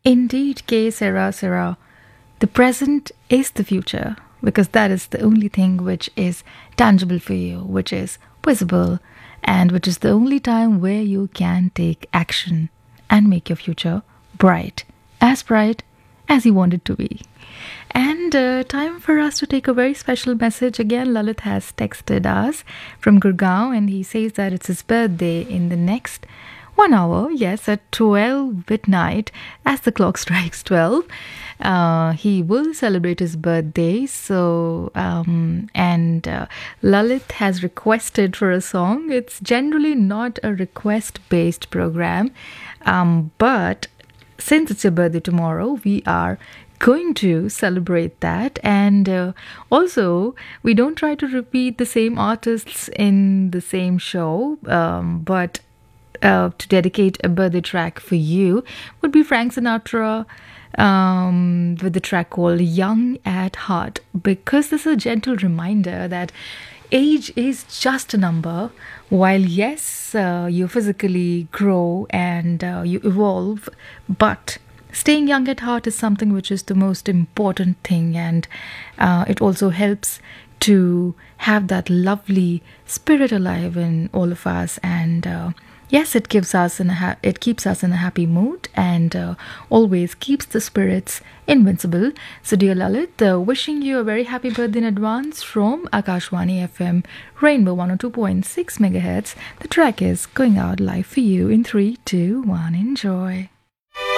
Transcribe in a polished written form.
Indeed, K. Sarah, Sarah. The present is the future because that is the only thing which is tangible for you, which is visible, and which is the only time where you can take action and make your future bright as you want it to be. And time for us to take a very special message. Again, Lalit has texted us from Gurgaon and he says that it's his birthday in the next 1 hour, yes, at 12 midnight, as the clock strikes 12. He will celebrate his birthday. So, Lalit has requested for a song. It's generally not a request based program, but since it's your birthday tomorrow, we are going to celebrate that. And also, we don't try to repeat the same artists in the same show, but to dedicate a birthday track for you would be Frank Sinatra with the track called Young at Heart, because this is a gentle reminder that age is just a number. While yes, you physically grow and you evolve, but staying young at heart is something which is the most important thing, and it also helps to have that lovely spirit alive in all of us. And yes, it keeps us in a happy mood, and always keeps the spirits invincible. So, dear Lalit, wishing you a very happy birthday in advance from Akashwani FM Rainbow 102.6 megahertz. The track is going out live for you in 3, 2, 1. Enjoy.